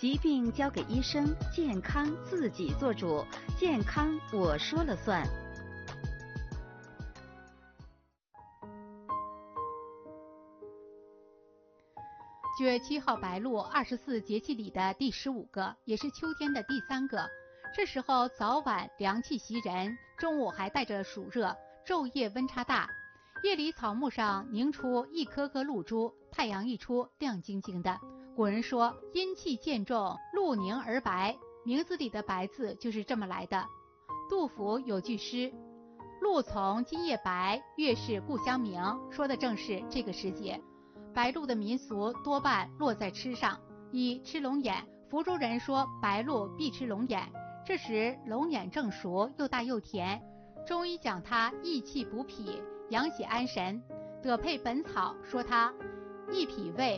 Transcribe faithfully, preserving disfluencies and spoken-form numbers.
疾病交给医生，健康自己做主，健康我说了算。 九月七号白露，二十四节气里的第十五个，也是秋天的第三个。这时候早晚凉气袭人，中午还带着暑热，昼夜温差大。夜里草木上凝出一颗颗露珠，太阳一出亮晶晶的。古人说阴气渐重，露凝而白，名字里的白字就是这么来的。杜甫有句诗，露从今夜白，月是故乡明，说的正是这个时节。白露的民俗多半落在吃上，以吃龙眼，福州人说白露必吃龙眼，这时龙眼正熟，又大又甜，中医讲它益气补脾，养血安神。德配本草说它益脾胃